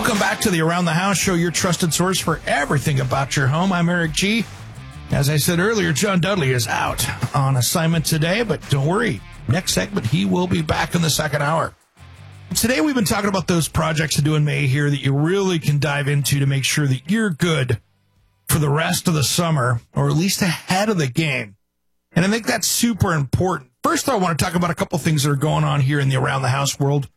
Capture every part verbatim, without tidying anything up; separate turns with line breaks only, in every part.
Welcome back to the Around the House Show, your trusted source for everything about your home. I'm Eric G. As I said earlier, John Dudley is out on assignment today, but don't worry. Next segment, he will be back in the second hour. Today, we've been talking about those projects to do in May here that you really can dive into to make sure that you're good for the rest of the summer, or at least ahead of the game. And I think that's super important. First, I want to talk about a couple things that are going on here in the Around the House world.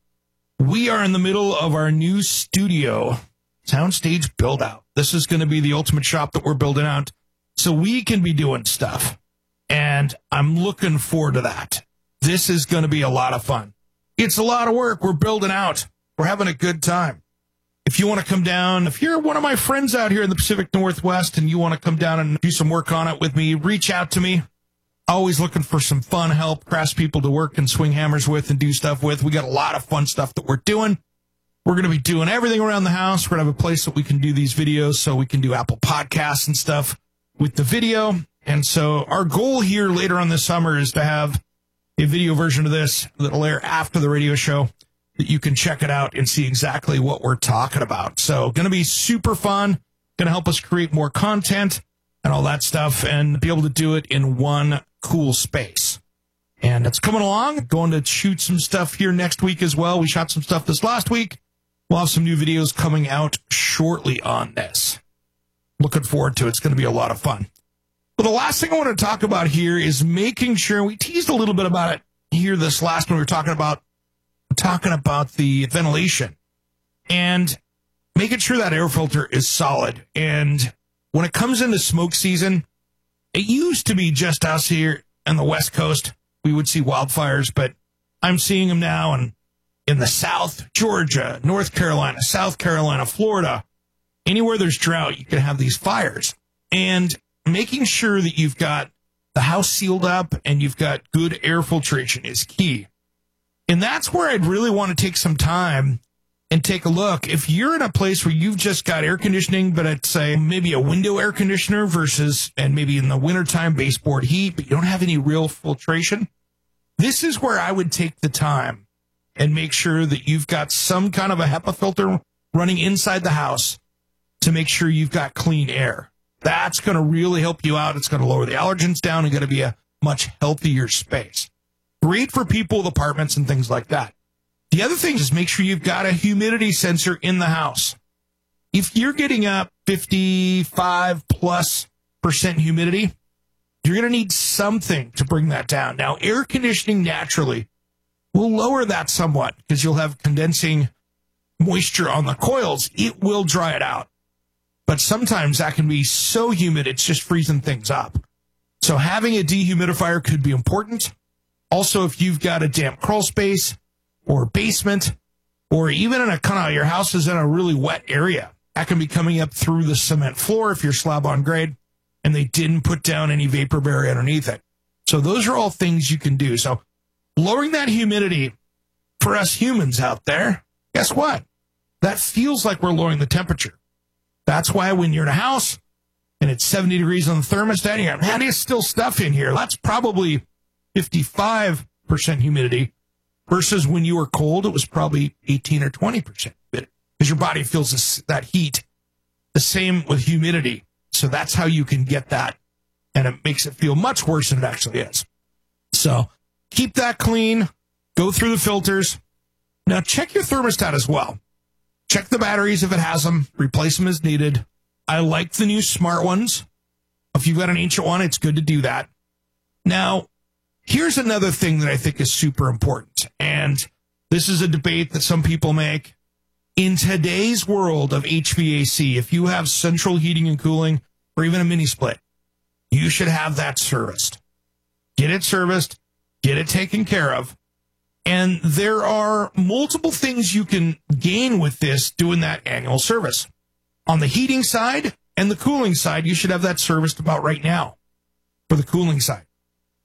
We are in the middle of our new studio soundstage build out. This is going to be the ultimate shop that we're building out so we can be doing stuff. And I'm looking forward to that. This is going to be a lot of fun. It's a lot of work. We're building out. We're having a good time. If you want to come down, if you're one of my friends out here in the Pacific Northwest and you want to come down and do some work on it with me, reach out to me. Always looking for some fun help, craft people to work and swing hammers with and do stuff with. We got a lot of fun stuff that we're doing. We're going to be doing everything around the house. We're going to have a place that we can do these videos so we can do Apple Podcasts and stuff with the video. And so our goal here later on this summer is to have a video version of this that'll air after the radio show that you can check it out and see exactly what we're talking about. So going to be super fun, going to help us create more content and all that stuff and be able to do it in one cool space. And it's coming along. Going to shoot some stuff here next week as well. We shot some stuff this last week. We'll have some new videos coming out shortly on this. Looking forward to it. It's going to be a lot of fun. But the last thing I want to talk about here is making sure, we teased a little bit about it here this last one. We were talking about talking about the ventilation and making sure that air filter is solid. And when it comes into smoke season, it used to be just us here on the West Coast. We would see wildfires, but I'm seeing them now in, in the South, Georgia, North Carolina, South Carolina, Florida. Anywhere there's drought, you can have these fires. And making sure that you've got the house sealed up and you've got good air filtration is key. And that's where I'd really want to take some time and take a look. If you're in a place where you've just got air conditioning, but it's a, maybe a window air conditioner versus, and maybe in the wintertime baseboard heat, but you don't have any real filtration, this is where I would take the time and make sure that you've got some kind of a HEPA filter running inside the house to make sure you've got clean air. That's going to really help you out. It's going to lower the allergens down and going to be a much healthier space. Great for people with apartments and things like that. The other thing is make sure you've got a humidity sensor in the house. If you're getting up fifty-five plus percent humidity, you're going to need something to bring that down. Now, air conditioning naturally will lower that somewhat because you'll have condensing moisture on the coils. It will dry it out. But sometimes that can be so humid, it's just freezing things up. So having a dehumidifier could be important. Also, if you've got a damp crawl space or basement, or even in a kind of your house is in a really wet area, that can be coming up through the cement floor if you're slab on grade and they didn't put down any vapor barrier underneath it. So those are all things you can do. So lowering that humidity for us humans out there, guess what? That feels like we're lowering the temperature. That's why when you're in a house and it's seventy degrees on the thermostat, you're like, man, there's still stuff in here. That's probably fifty-five percent humidity versus when you were cold, it was probably eighteen or twenty percent humidity because your body feels this, that heat. The same with humidity. So that's how you can get that. And it makes it feel much worse than it actually is. So keep that clean. Go through the filters. Now check your thermostat as well. Check the batteries if it has them. Replace them as needed. I like the new smart ones. If you've got an ancient one, it's good to do that. Now, here's another thing that I think is super important. And this is a debate that some people make. In today's world of H V A C, if you have central heating and cooling or even a mini split, you should have that serviced. Get it serviced. Get it taken care of. And there are multiple things you can gain with this doing that annual service. On the heating side and the cooling side, you should have that serviced about right now for the cooling side.